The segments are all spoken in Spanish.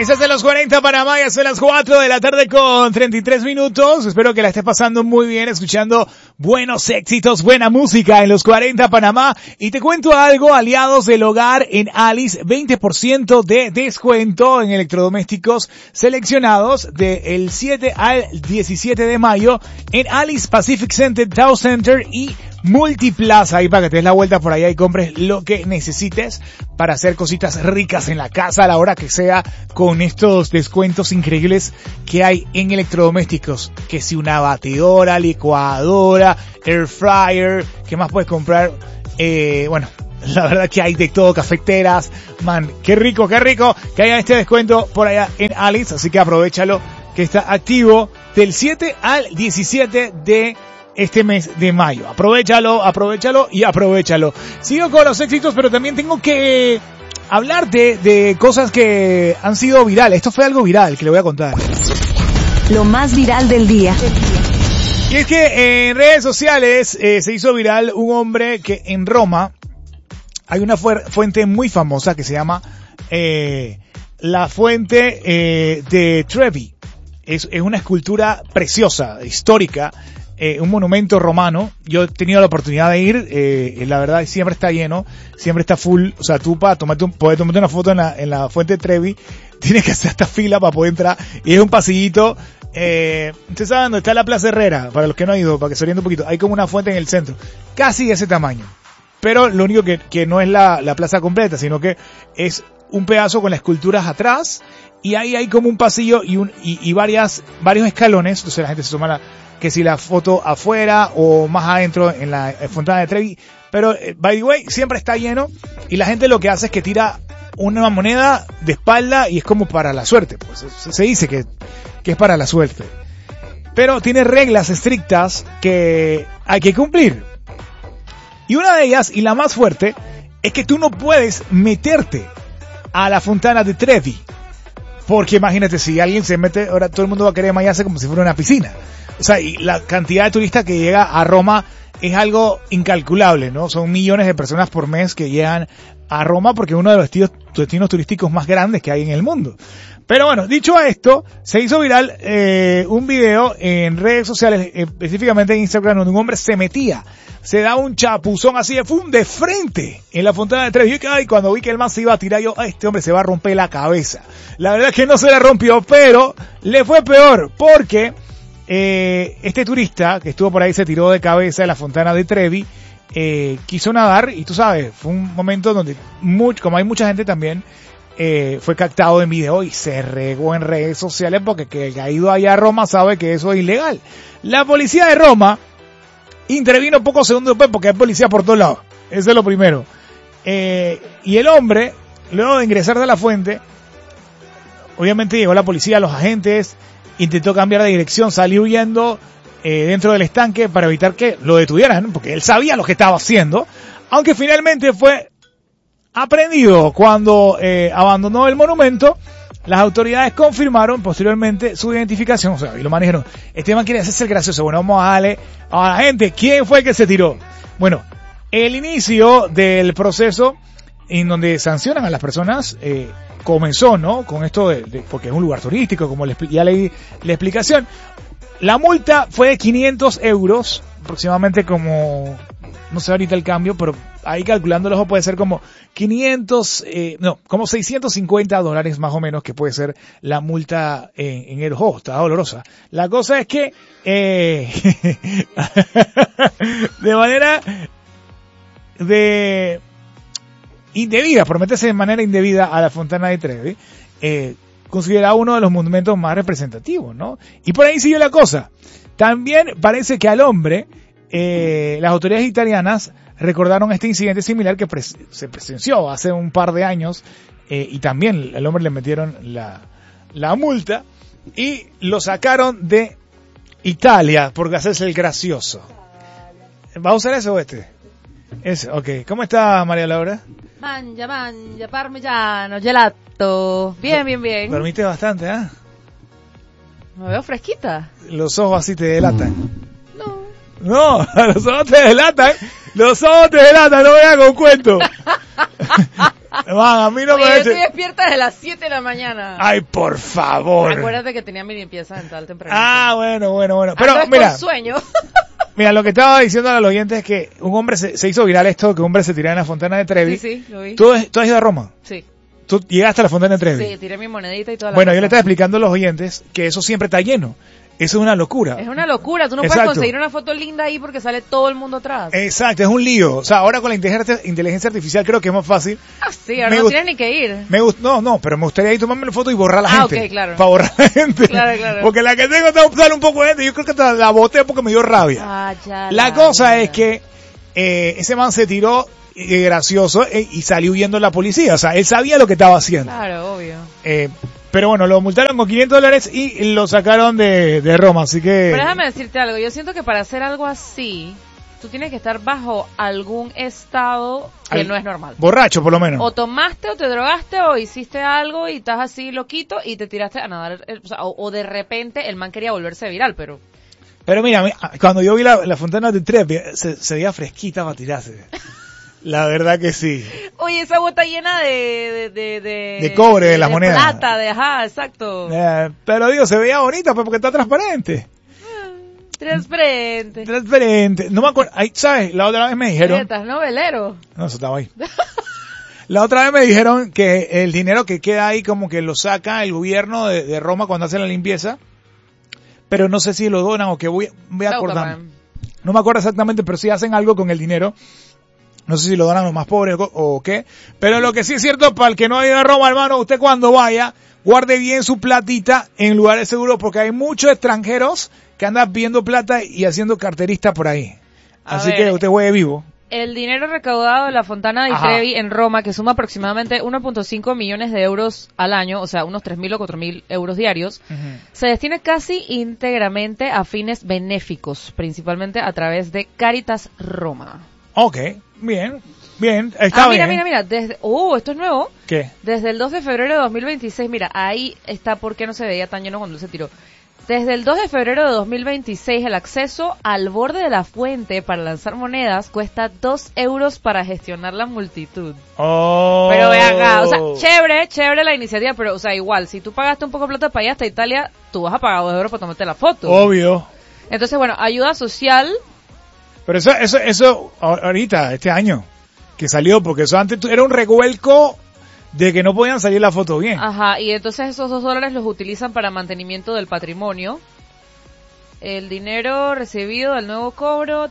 Estás en los 40 Panamá, ya son las 4 de la tarde con 33 minutos. Espero que la estés pasando muy bien, escuchando buenos éxitos, buena música en los 40 Panamá. Y te cuento algo, aliados del hogar en Alice, 20% de descuento en electrodomésticos seleccionados del 7 al 17 de mayo en Alice Pacific Center, Town Center y Multiplaza, ahí para que te des la vuelta por allá y compres lo que necesites para hacer cositas ricas en la casa a la hora que sea, con estos descuentos increíbles que hay en electrodomésticos. Que si una batidora, licuadora, air fryer, ¿qué más puedes comprar? Bueno, la verdad que hay de todo, cafeteras, man, qué rico que haya este descuento por allá en Alice, así que aprovechalo, que está activo del 7 al 17 de este mes de mayo. Aprovechalo. Sigo con los éxitos, pero también tengo que hablar de cosas que han sido virales. Esto fue algo viral que le voy a contar. Lo más viral del día. Y es que en redes sociales se hizo viral un hombre que en Roma hay una fuente muy famosa que se llama la fuente de Trevi. Es una escultura preciosa, histórica, un monumento romano. Yo he tenido la oportunidad de ir, la verdad siempre está lleno, siempre está full. O sea, tú para poder tomarte una foto en la fuente de Trevi, tienes que hacer esta fila para poder entrar, y es un pasillito. Ustedes saben dónde está la Plaza Herrera, para los que no han ido, para que se orienten un poquito, hay como una fuente en el centro, casi de ese tamaño, pero lo único que no es la plaza completa, sino que es un pedazo con las esculturas atrás, y ahí hay como un pasillo y varios escalones. Entonces la gente se toma que si la foto afuera o más adentro en la Fontana de Trevi, pero by the way siempre está lleno, y la gente lo que hace es que tira una moneda de espalda y es como para la suerte, pues se dice que es para la suerte, pero tiene reglas estrictas que hay que cumplir, y una de ellas, y la más fuerte, es que tú no puedes meterte a la Fontana de Trevi, porque imagínate, si alguien se mete, ahora todo el mundo va a querer bañarse como si fuera una piscina. O sea, y la cantidad de turistas que llega a Roma es algo incalculable, ¿no? Son millones de personas por mes que llegan a Roma, porque es uno de los destinos turísticos más grandes que hay en el mundo. Pero bueno, dicho esto, se hizo viral un video en redes sociales, específicamente en Instagram, donde un hombre se da un chapuzón así de frente en la Fontana de Trevi. Y cuando vi que el man se iba a tirar, este hombre se va a romper la cabeza. La verdad es que no se la rompió, pero le fue peor, porque este turista que estuvo por ahí se tiró de cabeza en la Fontana de Trevi, quiso nadar, y tú sabes, fue un momento donde como hay mucha gente también, fue captado en video y se regó en redes sociales, porque que ha ido allá a Roma sabe que eso es ilegal. La policía de Roma intervino pocos segundos después, porque hay policía por todos lados. Eso es lo primero. Y el hombre, luego de ingresar de la fuente, obviamente llegó la policía, los agentes, intentó cambiar de dirección, salió huyendo dentro del estanque para evitar que lo detuvieran, porque él sabía lo que estaba haciendo, aunque finalmente fue aprendido cuando abandonó el monumento. Las autoridades confirmaron posteriormente su identificación, o sea, y lo manejaron. Este man quiere hacerse el gracioso. Bueno, vamos a darle a la gente quién fue el que se tiró. Bueno, el inicio del proceso en donde sancionan a las personas comenzó, ¿no? Con esto porque es un lugar turístico, como ya leí la explicación. La multa fue de 500 euros, aproximadamente, como, no sé ahorita el cambio, pero ahí calculándolo puede ser como como $650 más o menos, que puede ser la multa en el juego. Está dolorosa. La cosa es que de manera indebida, por meterse de manera indebida a la Fontana de Trevi, considerado uno de los monumentos más representativos, ¿no? Y por ahí siguió la cosa. También parece que al hombre, las autoridades italianas recordaron este incidente similar que se presenció hace un par de años, y también al hombre le metieron la multa y lo sacaron de Italia por hacerse el gracioso. ¿Va a usar eso o este? Ese, ok. ¿Cómo está, María Laura? Mangia, parmigiano, gelato. Bien. Dormiste bastante, ¿ah? Me veo fresquita. Los ojos así te delatan. No, los ojos te delatan. No vengas con cuento. Man, a mí no Oye, me yo estoy eche. despierta desde las 7 de la mañana. Ay, por favor. Acuérdate que tenía mi limpieza dental temprano. Ah, bueno. Pero Ando mira, con sueño. mira, lo que estaba diciendo a los oyentes es que un hombre se hizo viral esto, que un hombre se tiraba en la Fontana de Trevi. Sí, lo vi. ¿Tú has ido a Roma? Sí, ¿Tú llegaste a la Fontana de Trevi? sí, tiré mi monedita y toda la Bueno, yo cosa. le estaba explicando a los oyentes que eso siempre está lleno. Eso es una locura. Es una locura, tú no Exacto. puedes conseguir una foto linda ahí porque sale todo el mundo atrás. Exacto, es un lío. O sea, ahora con la inteligencia artificial creo que es más fácil. Ah, sí, ahora me no gust- tienes ni que ir. No, pero me gustaría ir tomarme una foto y borrar a la Ah, gente. ok, claro. Para borrar a la gente. Claro. Porque la que tengo sale un poco de gente. Yo creo que hasta la boté porque me dio rabia. Ah, ya La cosa es que ese man se tiró gracioso y salió huyendo la policía. O sea, él sabía lo que estaba haciendo. Claro, obvio. Pero bueno, lo multaron con $500 y lo sacaron de Roma. Así que... Pero déjame decirte algo, yo siento que para hacer algo así, tú tienes que estar bajo algún estado que no es normal. Borracho, por lo menos. O tomaste, o te drogaste, o hiciste algo y estás así loquito y te tiraste a nadar. O de repente el man quería volverse viral, pero... Pero mira, cuando yo vi la Fontana de Trevi, se veía fresquita para tirarse. La verdad que sí. Oye, esa agua está llena de cobre, de las monedas. plata, ajá, exacto. Pero digo, se veía bonita pues, porque está transparente. Transparente. Transparente. No me acuerdo, ¿sabes? La otra vez me dijeron... ¿Estás novelero? No, eso estaba ahí. La otra vez me dijeron que el dinero que queda ahí como que lo saca el gobierno de Roma cuando hace la limpieza. Pero no sé si lo donan o que voy a acordar. No me acuerdo exactamente, pero sí hacen algo con el dinero. No sé si lo donan a los más pobres o qué. Pero lo que sí es cierto, para el que no ha ido a Roma, hermano, usted cuando vaya, guarde bien su platita en lugares seguros, porque hay muchos extranjeros que andan pidiendo plata y haciendo carterista por ahí. Así que usted juegue vivo. El dinero recaudado de la Fontana di Trevi en Roma, que suma aproximadamente 1.5 millones de euros al año, o sea, unos 3.000 o 4.000 euros diarios, se destina casi íntegramente a fines benéficos, principalmente a través de Caritas Roma. Ok, bien, está bien. Mira, desde, esto es nuevo. ¿Qué? Desde el 2 de febrero de 2026, mira, ahí está por qué no se veía tan lleno cuando él se tiró. Desde el 2 de febrero de 2026, el acceso al borde de la fuente para lanzar monedas cuesta 2 euros para gestionar la multitud. Oh. Pero ve acá, o sea, chévere la iniciativa, pero, o sea, igual, si tú pagaste un poco de plata para allá hasta Italia, tú vas a pagar 2 euros para tomarte la foto. Obvio. Entonces, bueno, ayuda social. Pero eso ahorita, este año, que salió, porque eso antes era un revuelco de que no podían salir la foto bien. Ajá, y entonces esos $2 los utilizan para mantenimiento del patrimonio. El dinero recibido del nuevo cobro,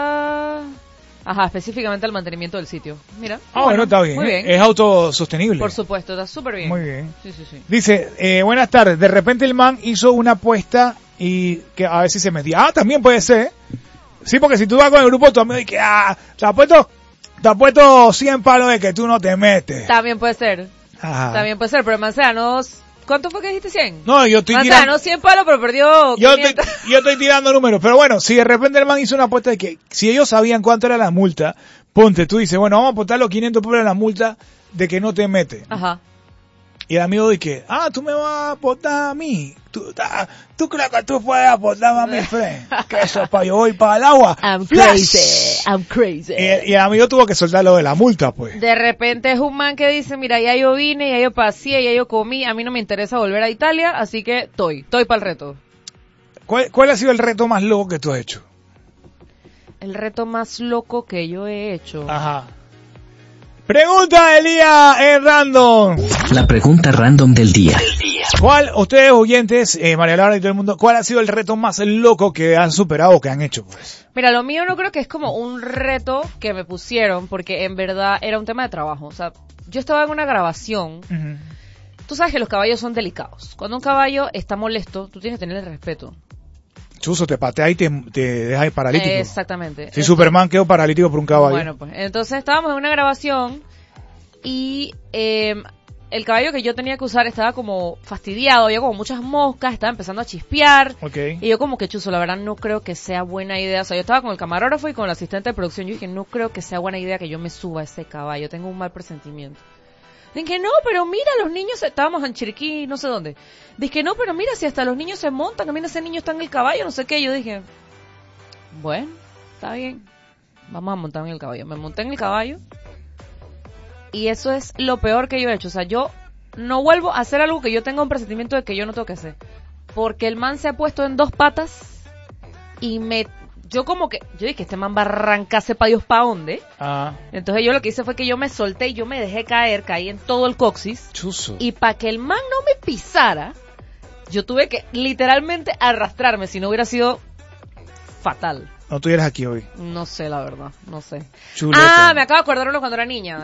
Ajá, específicamente al mantenimiento del sitio. Mira. Bueno, está bien. Muy bien. Es autosostenible. Por supuesto, está súper bien. Muy bien. Sí. Dice, buenas tardes. De repente el man hizo una apuesta y que a ver si se metía. Ah, también puede ser. Sí, porque si tú vas con el grupo, tu amigo dice, te ha puesto 100 palos de que tú no te metes. También puede ser. Ajá. También puede ser, pero Manzanos, ¿cuánto fue que dijiste 100? No, yo estoy tirando. Manzanos 100 palos, pero perdió 500. Yo estoy tirando números, pero bueno, si de repente el man hizo una apuesta de que si ellos sabían cuánto era la multa, ponte, tú dices, bueno, vamos a apostar los 500 por la multa de que no te metes. Ajá. Y el amigo dice, tú me vas a apostar a mí. Tú crees que tú puedes apostar a mi friend. Que eso para yo voy para el agua. I'm ¡Flash! crazy. Y el amigo tuvo que soltar lo de la multa, pues. De repente es un man que dice, mira, ya yo vine, ya yo pasé, ya yo comí, a mí no me interesa volver a Italia, así que estoy para el reto. ¿Cuál ha sido el reto más loco que tú has hecho? El reto más loco que yo he hecho. Ajá. Pregunta del día en random. La pregunta random del día. ¿Cuál, ustedes oyentes, María Laura y todo el mundo, cuál ha sido el reto más loco que han superado o que han hecho, pues? Mira, lo mío no creo que es como un reto que me pusieron, porque en verdad era un tema de trabajo. O sea, yo estaba en una grabación. Uh-huh. Tú sabes que los caballos son delicados. Cuando un caballo está molesto, tú tienes que tenerle respeto. Chuzo, te patea y te deja ahí paralítico. Exactamente. Si Superman quedó paralítico por un caballo. Bueno, pues entonces estábamos en una grabación y el caballo que yo tenía que usar estaba como fastidiado, había como muchas moscas, estaba empezando a chispear. Okay. Y yo como que, Chuzo, la verdad no creo que sea buena idea. O sea, yo estaba con el camarógrafo y con el asistente de producción. Yo dije, no creo que sea buena idea que yo me suba a ese caballo, tengo un mal presentimiento. Dije, no, pero mira, los niños, estábamos en Chiriquí, no sé dónde. Dije, no, pero mira, si hasta los niños se montan, mira, ese niño está en el caballo, no sé qué. Yo dije, bueno, está bien, vamos a montar en el caballo. Me monté en el caballo y eso es lo peor que yo he hecho. O sea, yo no vuelvo a hacer algo que yo tenga un presentimiento de que yo no tengo que hacer. Porque el man se ha puesto en 2 patas y yo dije, este man va a arrancarse pa' Dios pa' dónde. Entonces yo lo que hice fue que yo me solté y yo me dejé caí en todo el coxis. Chuzo. Y para que el man no me pisara, yo tuve que literalmente arrastrarme, si no hubiera sido fatal. No estuvieras aquí hoy. No sé, la verdad, no sé. Chuleta. Me acabo de acordar uno cuando era niña.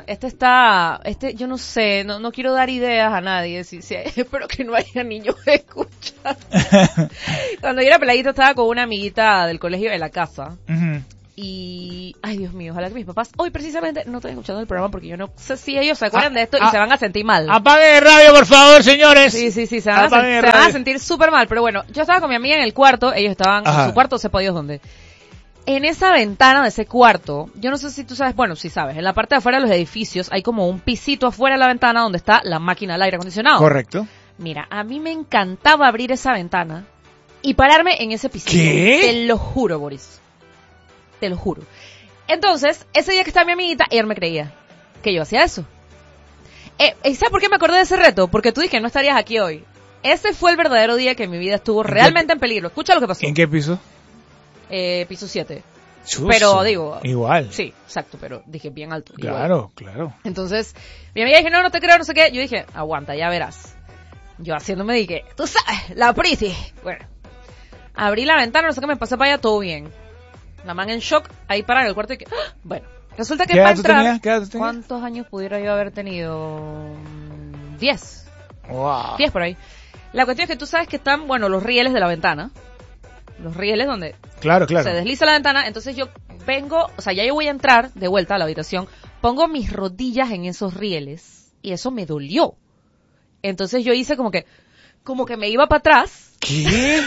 Yo no sé, no quiero dar ideas a nadie. Espero que no haya niños escuchando. Cuando yo era peladita estaba con una amiguita del colegio de la casa. Ujú. Y, ay Dios mío, ojalá que mis papás hoy precisamente no estén escuchando el programa porque yo no sé si ellos se acuerdan de esto y se van a sentir mal. Apague el radio, por favor, señores. Sí, se van a sentir súper mal. Pero bueno, yo estaba con mi amiga en el cuarto, ellos estaban en su cuarto, sepa Dios dónde. En esa ventana de ese cuarto, yo no sé si tú sabes, bueno, sí sabes, en la parte de afuera de los edificios hay como un pisito afuera de la ventana donde está la máquina del aire acondicionado. Correcto. Mira, a mí me encantaba abrir esa ventana y pararme en ese pisito. ¿Qué? Te lo juro, Boris. Te lo juro. Entonces, ese día que estaba mi amiguita, ella no me creía que yo hacía eso. ¿Y sabes por qué me acordé de ese reto? Porque tú dijiste que no estarías aquí hoy. Ese fue el verdadero día que mi vida estuvo realmente en peligro. Escucha lo que pasó. ¿En qué piso? Piso 7. Chuzo. Pero digo... Igual. Sí, exacto, pero dije bien alto. Claro, claro. Entonces, mi amiga dije, no te creo, no sé qué. Yo dije, aguanta, ya verás. Yo haciéndome dije, tú sabes, la priti. Bueno, abrí la ventana, no sé qué, me pasé para allá, todo bien. La man en shock, ahí para en el cuarto y que... ¡ah! Bueno, resulta que para entrar... ¿Qué edad tú tenías? ¿Cuántos años pudiera yo haber tenido? 10. Wow. 10 por ahí. La cuestión es que tú sabes que están, bueno, los rieles de la ventana. Los rieles donde Claro. se desliza la ventana. Entonces yo vengo, o sea, ya yo voy a entrar de vuelta a la habitación. Pongo mis rodillas en esos rieles y eso me dolió. Entonces yo hice como que me iba para atrás. ¿Qué?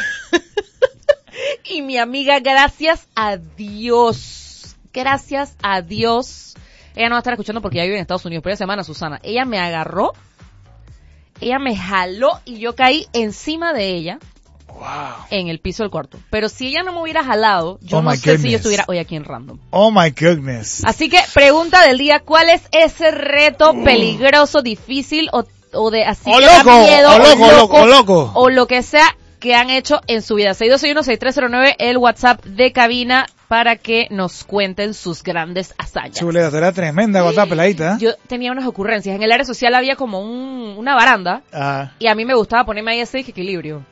Y mi amiga, gracias a Dios, ella no va a estar escuchando porque ella vive en Estados Unidos, pero ella se llama Ana Susana. Ella me agarró, ella me jaló y yo caí encima de ella. Wow. En el piso del cuarto. Pero si ella no me hubiera jalado, yo no sé si yo estuviera hoy aquí en Random. Oh my goodness. Así que, pregunta del día, ¿cuál es ese reto peligroso, difícil o de así que da miedo, o loco, o lo que sea que han hecho en su vida? 6261-6309, el WhatsApp de cabina para que nos cuenten sus grandes hazañas. Chuleta, era tremenda cuando estaba peladita. Yo tenía unas ocurrencias. En el área social había como una baranda y a mí me gustaba ponerme ahí ese equilibrio.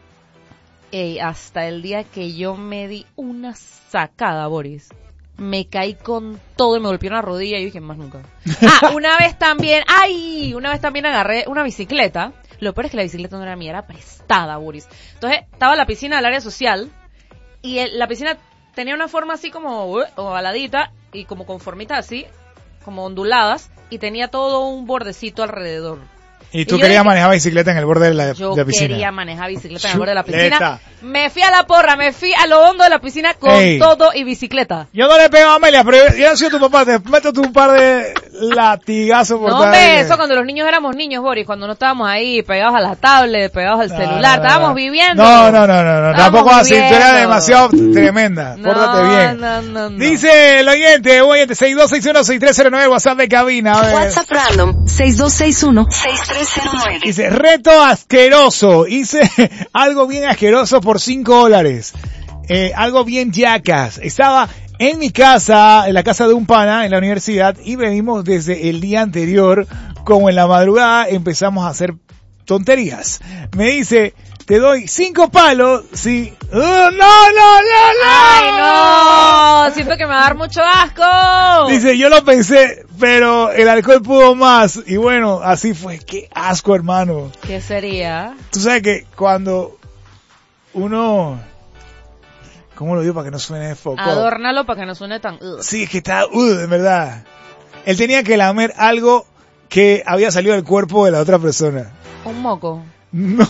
Hasta el día que yo me di una sacada, Boris. Me caí con todo y me golpeé una rodilla y yo dije, más nunca. Una vez también agarré una bicicleta. Lo peor es que la bicicleta no era mía, era prestada, Boris. Entonces, estaba la piscina del área social y la piscina tenía una forma así como ovaladita y como con formitas así, como onduladas, y tenía todo un bordecito alrededor. Y tú querías manejar bicicleta en el borde de la piscina. Yo quería manejar bicicleta en el borde de la piscina. Me fui a la porra, me fui a lo hondo de la piscina con todo y bicicleta. Yo no le pego a Amelia, pero yo no soy tu papá, te meto tú un par de latigazos por No, eso cuando los niños éramos niños, Boris, cuando no estábamos ahí pegados a la tablet, pegados al celular, estábamos viviendo. No, tampoco así, tú eras demasiado tremenda, pórtate bien. No. Dice el oyente 6261-6309, WhatsApp de cabina. A ver. WhatsApp random, 6261-6309. Dice, reto asqueroso, hice algo bien asqueroso por $5. Algo bien yacas. Estaba en mi casa, en la casa de un pana, en la universidad, y venimos desde el día anterior, como en la madrugada, empezamos a hacer tonterías. Me dice, te doy 5 palos, si... ¡No! ¡Ay, no! Siento que me va a dar mucho asco. Dice, yo lo pensé, pero el alcohol pudo más. Y bueno, así fue. ¡Qué asco, hermano! ¿Qué sería? Tú sabes que cuando uno... ¿Cómo lo digo para que no suene foco? Adórnalo para que no suene tan... Sí, es que está... en verdad. Él tenía que lamer algo que había salido del cuerpo de la otra persona. ¿Un moco? No.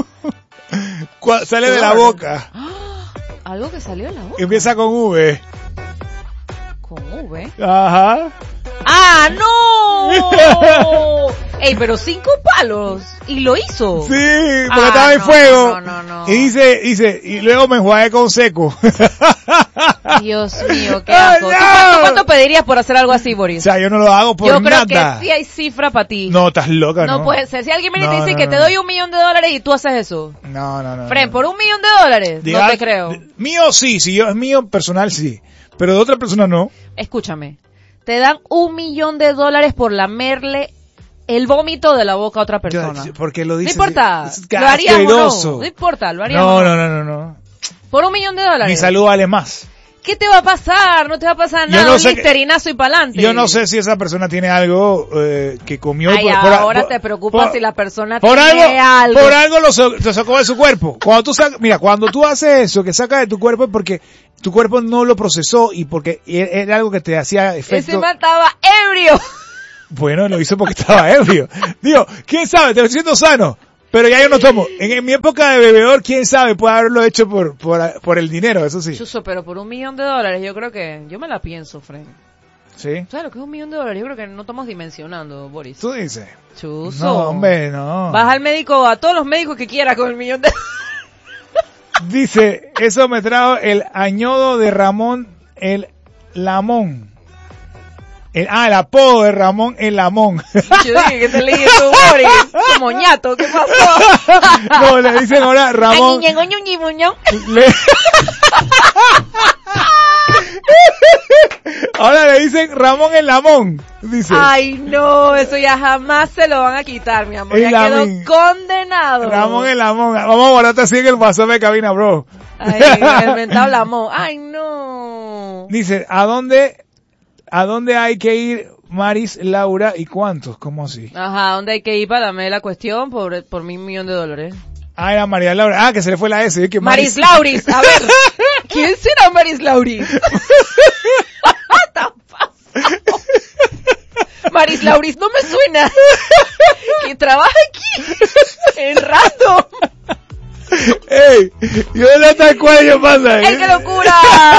Sale de la boca. ¿Algo que salió de la boca? Empieza con V. ¿Con V? Ajá. ¡Ah, no! Ey, pero 5 palos. ¿Y lo hizo? Sí, porque estaba en fuego. No. Y dice, y luego me enjuagué con seco. Dios mío, qué asco. ¡Ay, ¿Tú no! cuánto pedirías por hacer algo así, O Boris? sea, yo no lo hago por Yo creo nada. que sí hay cifra para ti. No, estás loca, ¿no? No puede ser. Si alguien viene y te No, dice no, que no. te doy $1.000.000 y tú haces eso. No. Fren, ¿por $1.000.000? Diga- No te creo. Mío sí, si yo es mío personal sí. Pero de otra persona no. Escúchame. Te dan $1.000.000 por lamerle el vómito de la boca a otra persona. Porque lo No dices. importa. es Lo haríamos o asqueroso. no. No importa, lo haríamos. No. Por $1.000.000. Mi salud vale más. ¿Qué te va a pasar? No te va a pasar Yo nada. no Un sé listerinazo y pa'lante. Yo no sé si esa persona tiene algo que comió. Ay, ahora te preocupa si la persona tiene algo. Por algo lo sacó de su cuerpo. Cuando tú haces eso, que saca de tu cuerpo es porque tu cuerpo no lo procesó y porque era algo que te hacía efecto. Ese man estaba ebrio. Bueno, lo hizo porque estaba ebrio. Digo, ¿quién sabe? Te siento sano. Pero ya yo no tomo. En mi época de bebedor, quién sabe, puede haberlo hecho por el dinero, eso sí. Chuso, pero por $1.000.000 yo creo que... Yo me la pienso, Fren. ¿Sí? ¿Sabes lo que es $1.000.000? Yo creo que no estamos dimensionando, Boris. ¿Tú dices? Chuso. No, hombre, no. Vas al médico, a todos los médicos que quieras con $1.000.000. Dice, eso me trajo el añodo de Ramón el Lamón. El apodo de Ramón el Lamón. Yo dije que te leí tu Boris. Como ñato, ¿qué pasó? No, le dicen ahora Ramón. Ahora le dicen Ramón el Lamón. Dice. Ay, no, eso ya jamás se lo van a quitar, mi amor. El Ya Lamín. quedó condenado. Ramón el Lamón. Vamos a guardarte así en el WhatsApp de cabina, bro. Ay, el mentado Lamón. Ay, no. Dice, ¿a dónde hay que ir Maris, Laura y cuántos? ¿Cómo así? Ajá, ¿dónde hay que ir para darme la cuestión por $1.000.000? Ah, era María Laura. Ah, que se le fue la S. Yo que Maris Lauris. A ver, ¿quién será Maris Lauris? Tan fácil. Maris Lauris no me suena. Que trabaja aquí en Random. ¡Ey! ¿Y dónde está el cuello, pasa? ¡Ey, qué locura!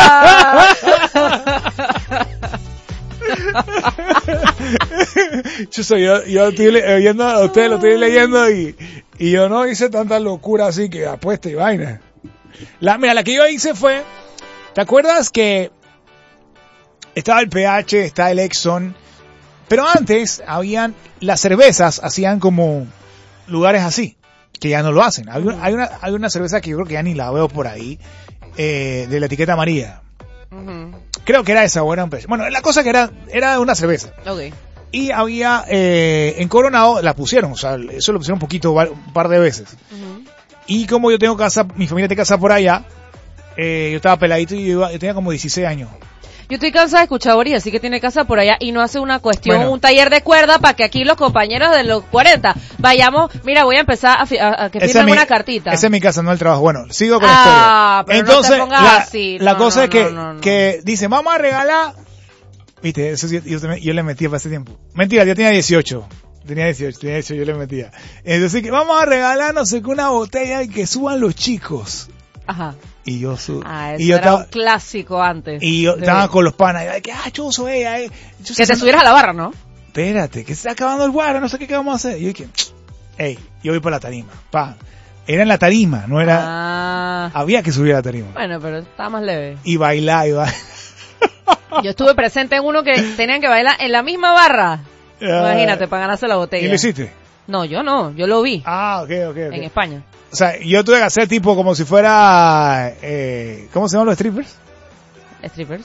Yo estoy oyendo a ustedes, lo estoy leyendo y yo no hice tanta locura así que apuesta y vaina. Mira, la que yo hice fue, ¿te acuerdas que estaba el PH, está el Exxon, pero antes las cervezas hacían como lugares así, que ya no lo hacen. Hay una cerveza que yo creo que ya ni la veo por ahí, de la etiqueta amarilla. Creo que era esa, o era un pez. Bueno, la cosa que era una cerveza. Ok. Y había, en Coronado la pusieron, o sea, eso lo pusieron un poquito, un par de veces. Y como yo tengo casa, mi familia tiene casa por allá, yo estaba peladito y yo tenía como 16 años. Yo estoy cansada de escuchar a Boris, así que tiene casa por allá y no hace una cuestión, Bueno. un taller de cuerda para que aquí los compañeros de los 40 vayamos. Mira, voy a empezar a que firmen una cartita. Esa es mi casa, no el trabajo. Bueno, sigo con la Ah, historia. pero Entonces, no te pongas así. la No, cosa no, es que, no. que dicen, vamos a regalar. Viste, eso sí, yo le metía para ese tiempo. Mentira, yo tenía 18. Tenía 18, yo le metía. Entonces, que vamos a regalar, no sé qué, una botella y que suban los chicos. Ajá. Y yo Eso y yo era un clásico antes. Y yo estaba con los panas, y que, chuzo, Que te subieras a la barra, ¿no? Espérate, que se está acabando el guaro, no sé qué vamos a hacer. Y yo dije, yo voy para la tarima. Era en la tarima, no era, había que subir a la tarima. Bueno, pero estaba más leve. Y bailar. Yo estuve presente en uno que tenían que bailar en la misma barra. Imagínate, para ganarse la botella. ¿Y lo hiciste? No, yo no, yo lo vi. Ah, ok. En España. O sea, yo tuve que hacer tipo como si fuera, ¿cómo se llaman los strippers? ¿Strippers?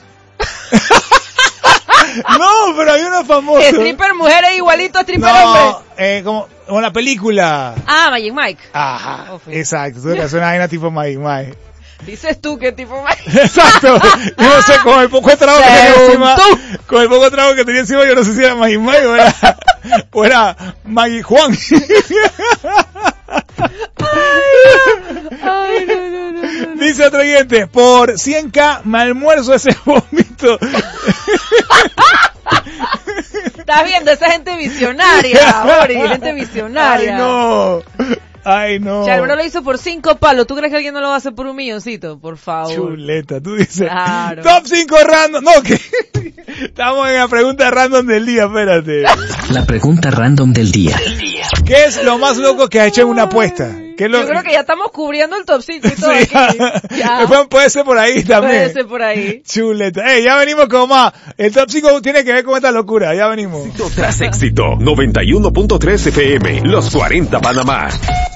No, pero hay uno famoso. Stripper mujer es igualito a stripper No, hombre. como la película. Ah, Magic Mike. Ajá, Oh, sí. exacto. Tuve que hacer una vaina tipo Magic Mike. Dices tú que tipo Mike. Exacto. Yo no sé, con el poco de trago que tenía encima, con el poco de trago que tenía encima, yo no sé si era Magic Mike o era Magic Juan. Ay, no. Dice otro oyente, por 100K me almuerzo ese vómito. Estás viendo esa gente visionaria, Boris, gente visionaria. Ay, no. Si Álvaro lo hizo por 5 palos, ¿tú crees que alguien no lo va a hacer por $1 milloncito? Por favor. Chuleta, tú dices. Claro. Top 5 random. No, que estamos en la pregunta random del día, espérate. La pregunta random del día. ¿Qué es lo más loco que ha hecho en una apuesta? ¿Qué es lo- Yo creo que ya estamos cubriendo el top 5 y todo Sí, aquí. Ya. Después puede ser por ahí también. Puede ser por ahí. Chuleta. Ya venimos con más. El top 5 tiene que ver con esta locura. Ya venimos. Éxito tras éxito. 91.3 FM. Los 40 Panamá.